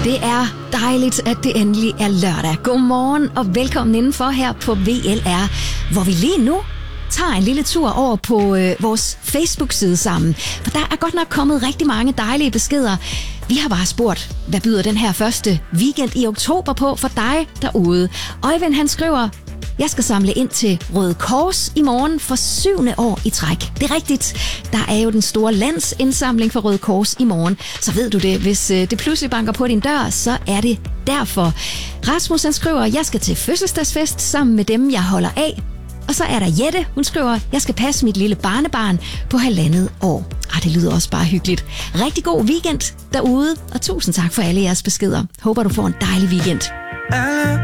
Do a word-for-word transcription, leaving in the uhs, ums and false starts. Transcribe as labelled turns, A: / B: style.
A: Det er dejligt, at det endelig er lørdag. Godmorgen og velkommen indenfor her på V L R, hvor vi lige nu tager en lille tur over på øh, vores Facebook-side sammen. For der er godt nok kommet rigtig mange dejlige beskeder. Vi har bare spurgt, hvad byder den her første weekend i oktober på for dig derude? Øjvind han skriver, jeg skal samle ind til Røde Kors i morgen for syvende år i træk. Det er rigtigt. Der er jo den store landsindsamling for Røde Kors i morgen. Så ved du det, hvis det pludselig banker på din dør, så er det derfor. Rasmus han skriver, jeg skal til fødselsdagsfest sammen med dem, jeg holder af. Og så er der Jette, hun skriver, jeg skal passe mit lille barnebarn på halvandet år. Ah, det lyder også bare hyggeligt. Rigtig god weekend derude, og tusind tak for alle jeres beskeder. Håber du får en dejlig weekend.